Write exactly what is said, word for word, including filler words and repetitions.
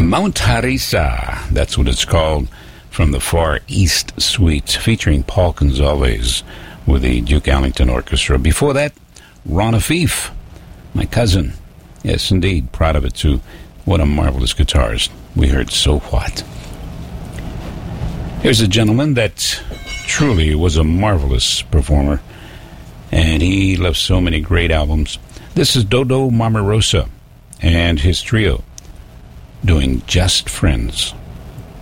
Mount Harissa, that's what it's called, from the Far East Suite, featuring Paul Gonzalez with the Duke Ellington Orchestra. Before that, Ron Afif, my cousin. Yes, indeed, proud of it too. What a marvelous guitarist. We heard So What. Here's a gentleman that truly was a marvelous performer, and he left so many great albums. This is Dodo Mamarosa and his trio doing Just Friends.